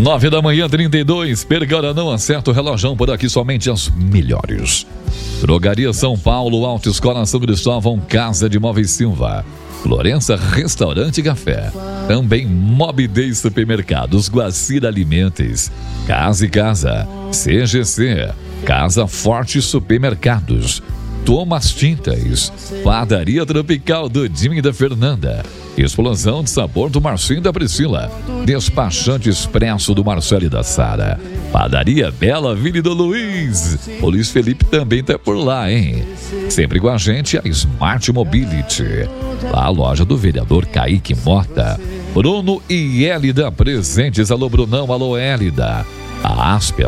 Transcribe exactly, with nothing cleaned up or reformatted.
Nove da manhã, trinta e dois. Perca hora, não acerta o relógio. Por aqui somente as melhores. Drogaria São Paulo, Autoescola São Cristóvão, Casa de Móveis Silva, Florença Restaurante e Café. Também Mob Day Supermercados, Guacira Alimentos, Casa e Casa, C G C, Casa Forte Supermercados, Thomas Tintas, Padaria Tropical do Jimmy e da Fernanda, Explosão de Sabor do Marcinho e da Priscila, Despachante Expresso do Marcelo e da Sara, Padaria Bela Vila do Luiz. O Luiz Felipe também tá por lá, hein? Sempre com a gente, a Smart Mobility, lá a loja do vereador Kaique Mota. Bruno e Hélida presentes. Alô, Brunão, alô, Hélida. A Asp,